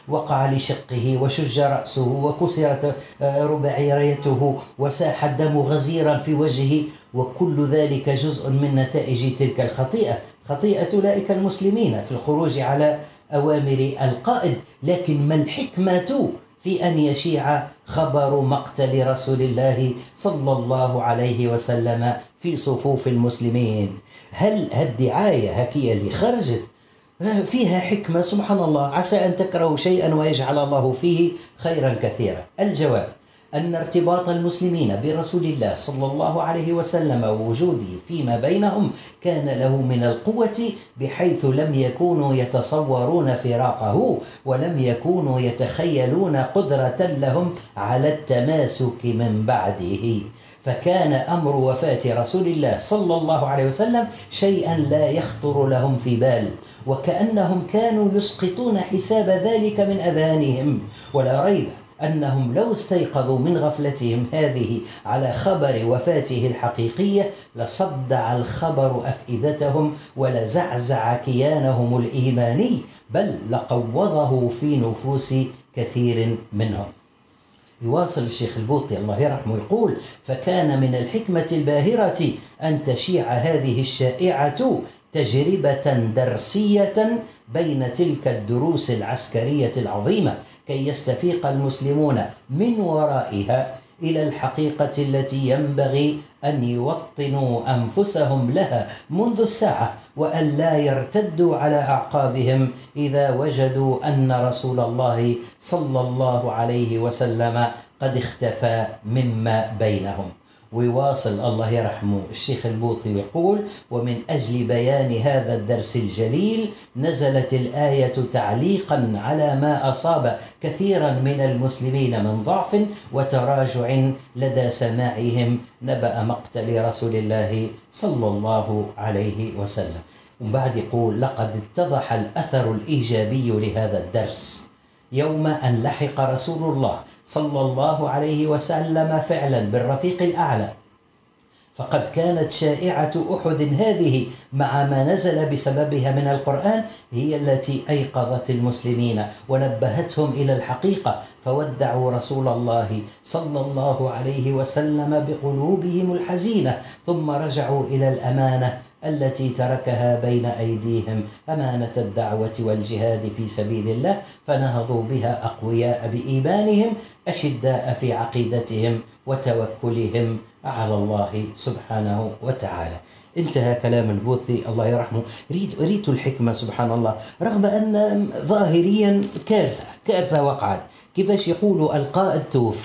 وقع لشقه وشج رأسه وكسرت رباعيته وساح الدم غزيرا في وجهه، وكل ذلك جزء من نتائج تلك الخطيئة، خطيئة أولئك المسلمين في الخروج على أوامر القائد. لكن ما الحكمة في أن يشيع خبر مقتل رسول الله صلى الله عليه وسلم في صفوف المسلمين؟ هل الدعاية هكي اللي خرجت فيها حكمة؟ سبحان الله، عسى أن تكرهوا شيئا ويجعل الله فيه خيرا كثيرا. الجواب أن ارتباط المسلمين برسول الله صلى الله عليه وسلم ووجوده فيما بينهم كان له من القوة، بحيث لم يكونوا يتصورون فراقه، ولم يكونوا يتخيلون قدرة لهم على التماسك من بعده. فكان أمر وفاة رسول الله صلى الله عليه وسلم شيئا لا يخطر لهم في بال، وكأنهم كانوا يسقطون حساب ذلك من أذهانهم. ولا ريب أنهم لو استيقظوا من غفلتهم هذه على خبر وفاته الحقيقية لصدع الخبر أفئدتهم ولزعزع كيانهم الإيماني، بل لقوضه في نفوس كثير منهم. يواصل الشيخ البوطي الله يرحمه يقول: فكان من الحكمة الباهرة أن تشيع هذه الشائعة تجربة درسية بين تلك الدروس العسكرية العظيمة، كي يستفيق المسلمون من ورائها إلى الحقيقة التي ينبغي أن يوطنوا أنفسهم لها منذ الساعة، وأن لا يرتدوا على أعقابهم إذا وجدوا أن رسول الله صلى الله عليه وسلم قد اختفى مما بينهم. ويواصل الله يرحمه الشيخ البوطي ويقول: ومن أجل بيان هذا الدرس الجليل نزلت الآية تعليقا على ما أصاب كثيرا من المسلمين من ضعف وتراجع لدى سماعهم نبأ مقتل رسول الله صلى الله عليه وسلم. ومن بعد يقول: لقد اتضح الأثر الإيجابي لهذا الدرس يوم أن لحق رسول الله صلى الله عليه وسلم فعلا بالرفيق الأعلى، فقد كانت شائعة أحد هذه مع ما نزل بسببها من القرآن هي التي أيقظت المسلمين ونبهتهم إلى الحقيقة، فودعوا رسول الله صلى الله عليه وسلم بقلوبهم الحزينة، ثم رجعوا إلى الأمانة التي تركها بين أيديهم، أمانة الدعوة والجهاد في سبيل الله، فنهضوا بها أقوياء بإيمانهم أشداء في عقيدتهم وتوكلهم على الله سبحانه وتعالى. انتهى كلام البوطي الله يرحمه. ريت الحكمة سبحان الله، رغم أن ظاهريا كارثة وقعت. كيفاش يقولوا القائد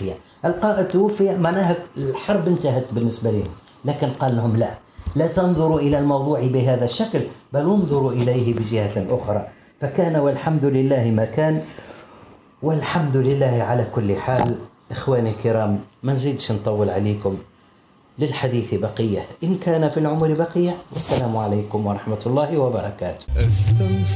توفي معناها الحرب انتهت بالنسبة لهم، لكن قال لهم لا تنظروا إلى الموضوع بهذا الشكل، بل انظروا إليه بجهة أخرى. فكان والحمد لله ما كان، والحمد لله على كل حال. إخواني الكرام، ما نزيدش نطول عليكم، للحديث بقية إن كان في العمر بقية، والسلام عليكم ورحمة الله وبركاته.